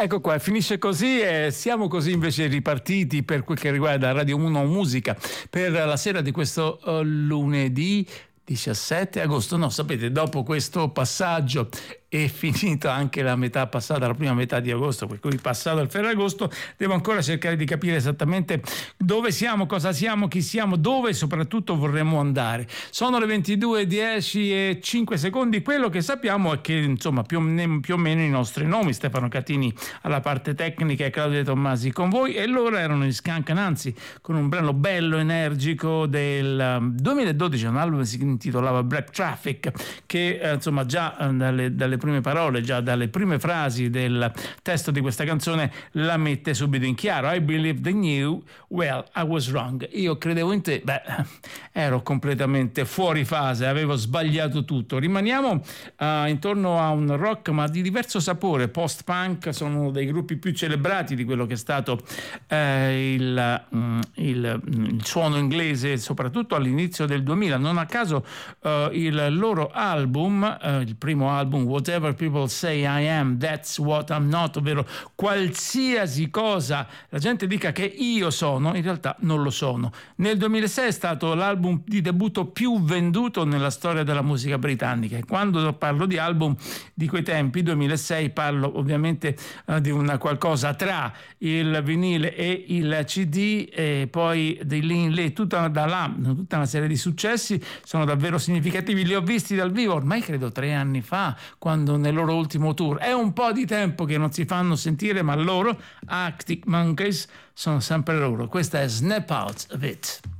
Ecco qua, finisce così e siamo così invece ripartiti per quel che riguarda Radio 1 Musica per la sera di questo lunedì 17 agosto. No, sapete, dopo questo passaggio è finita anche la metà passata, la prima metà di agosto, per cui passato il Ferragosto devo ancora cercare di capire esattamente dove siamo, cosa siamo, chi siamo, dove e soprattutto vorremmo andare. Sono le 22:10 e 5 secondi. Quello che sappiamo è che insomma più o meno i nostri nomi, Stefano Catini alla parte tecnica e Claudia Tommasi con voi, e loro erano gli Skunk Anansi con un brano bello energico del 2012, un album che si intitolava Black Traffic, che insomma già dalle prime parole, già dalle prime frasi del testo di questa canzone la mette subito in chiaro. I believed in you, well, I was wrong. Io credevo in te, ero completamente fuori fase, avevo sbagliato tutto. Rimaniamo intorno a un rock ma di diverso sapore, post-punk. Sono uno dei gruppi più celebrati di quello che è stato il suono inglese, soprattutto all'inizio del 2000. Non a caso il loro album, il primo album, Whatever People Say I Am, That's What I'm Not, ovvero qualsiasi cosa la gente dica che io sono, in realtà non lo sono. Nel 2006 è stato l'album di debutto più venduto nella storia della musica britannica, e quando parlo di album di quei tempi, 2006, parlo ovviamente di una qualcosa tra il vinile e il CD, e poi di lì in lì tutta una serie di successi sono davvero significativi. Li ho visti dal vivo ormai credo 3 anni fa, quando nel loro ultimo tour. È un po' di tempo che non si fanno sentire, ma loro, Arctic Monkeys, sono sempre loro. Questa è Snap Out of It.